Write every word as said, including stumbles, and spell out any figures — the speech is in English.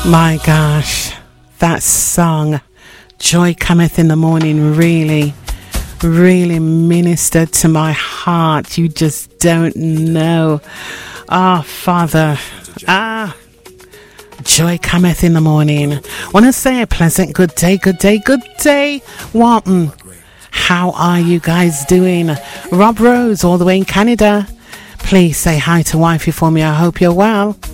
My gosh, that song, Joy Cometh in the Morning, really, really ministered to my heart. You just don't know. Ah, Father, ah, joy cometh in the morning. Want to say a pleasant good day, good day, good day, Walton. How are you guys doing? Rob Rose, all the way in Canada. Please say hi to wifey for me. I hope you're well.